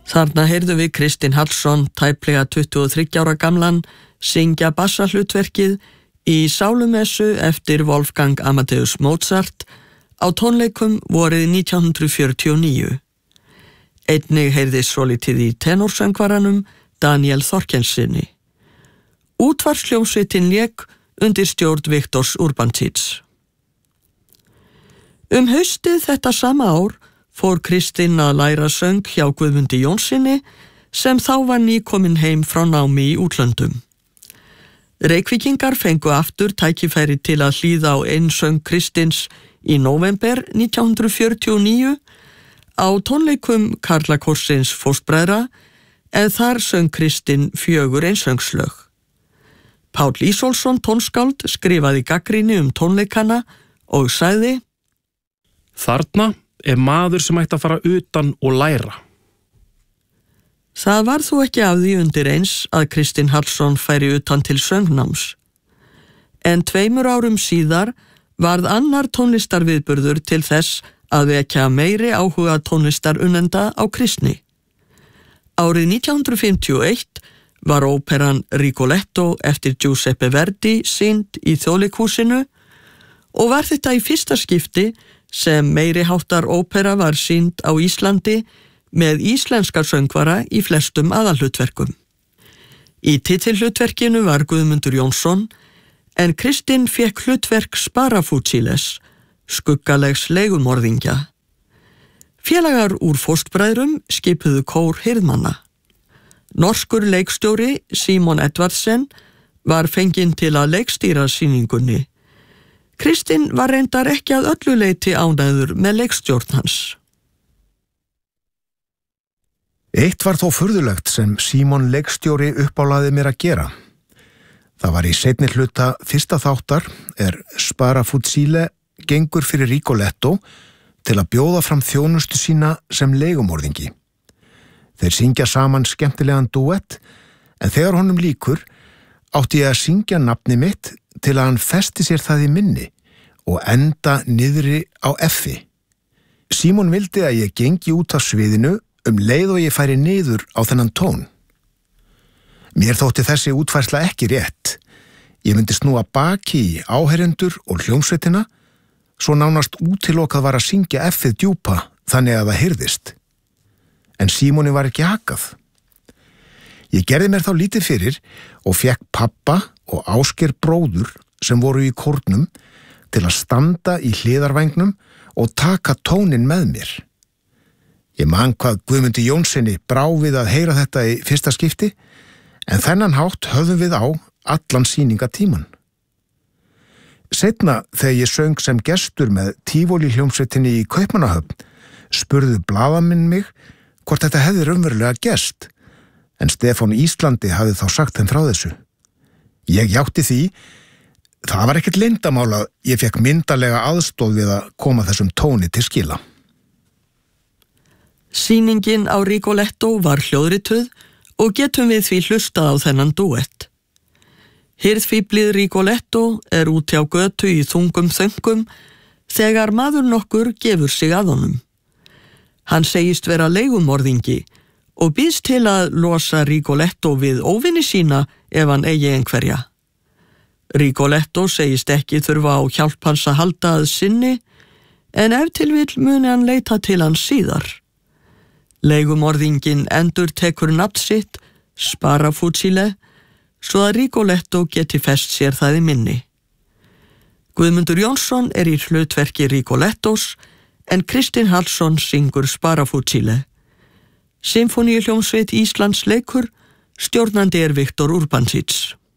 Þarna heyrðum við Kristinn Hallsson, tæplega 23 ára gamlan, syngja bassahlutverkið í sálumessu eftir Wolfgang Amadeus Mozart á tónleikum vorið 1949. Einnig heyrðist svolítið í tenorsöngvaranum Daniel Þorkelssyni. Útvarpshljómsveitin lék undir stjórn Viktors Urbansits. Haustið þetta sama ár fór Kristinn að læra söng hjá Guðmundi Jónssyni sem þá var nýkominn heim frá námi í útlöndum. Reykvíkingar fengu aftur tækifæri til að hlýða á einsöng Kristinns í nóvember 1949 á tónleikum Karlakórsins fóstbræðra en þar söng Kristinn 4 einsöngslög. Páll Ísólfsson tónskáld skrifaði gagnrýni tónleikana og sagði: Þarna maður sem ætti að fara utan og læra. Það var þó ekki af því undir eins að Kristinn Hallsson færi utan til söngnáms. En 2 árum síðar varð annar tónlistarviðburður til þess að vekja meiri áhuga tónlistarunnenda á kristni. Árið 1951 var óperan Rigoletto eftir Giuseppe Verdi sýnd í Þjóðleikhúsinu og var þetta í fyrsta skipti sem meiri háttar ópera var sýnd á Íslandi með íslenska söngvara í flestum aðalhlutverkum. Í titilhlutverkinu var Guðmundur Jónsson en Kristinn fékk hlutverk Sparafútsiles, skuggalegs leigumorðingja. Félagar úr fóstbræðrum skipuðu kór hirðmanna. Norskur leikstjóri Símon Edvardsen var fenginn til að leikstýra sýningunni. Kristinn var reyndar ekki að öllu leyti ánægður með leikstjórn hans. Eitt var þó furðulegt sem Símon leikstjóri uppálaði mér að gera. Það var í seinni hluta fyrsta þáttar Sparafútsile gengur fyrir Rigoletto til að bjóða fram þjónustu sína sem leigumorðingi. Þeir syngja saman skemmtilegan duett en þegar honum lýkur átti ég að syngja nafni mitt til að hann festi sér það í minni og enda niðri á F-i. Símon vildi að ég gengi út af sviðinu leið og ég færi niður á þennan tón. Mér þótti þessi útfærsla ekki rétt. Ég myndi snúa baki í áheyrendur og hljómsveitina, svo nánast útilokað var að syngja F-ið djúpa þannig að það heyrðist. En Símoni var ekki hakað. Ég gerði mér þá lítið fyrir og fekk pappa og Ásgeir bróður sem voru í kórnum til að standa í hliðarvængnum og taka tóninn með mér. Ég man hvað Guðmundi Jónssyni brá við að heyra þetta í fyrsta skipti, en þennan hátt höfðum við á allan sýningatíman. Seinna þegar ég söng sem gestur með Tívolí hljómsveitinni í Kaupmannahöfn, spurðu blaðamenn mig hvort þetta hefði raunverulega gerst, en Stefán Íslandi hafði þá sagt þeim frá þessu. Ég játti því, það var ekkert leyndamál að ég fekk myndarlega aðstoð við að koma þessum tóni til skila. Sýningin á Rigoletto var hljóðrituð og getum við því hlustað á þennan duett. Hirðfíflið Rigoletto úti á götu í þungum þöngum þegar maður nokkur gefur sig að honum. Hann segist vera leigumorðingi og býðst til að losa Rigoletto við óvini sína ef hann eigi einhverja. Rigoletto segist ekki þurfa á hjálp hans að halda að sinni, en ef til vill muni hann leita til hans síðar. Leigumorðingin endurtekur nafn sitt, Sparafútsile, svo að Rigoletto geti fest sér það í minni. Guðmundur Jónsson í hlutverki Rigolettos, en Kristinn Hallsson syngur Sparafútsile. Sinfoníuhljómsveit Íslands leikur, stjórnandi Viktor Urbansits.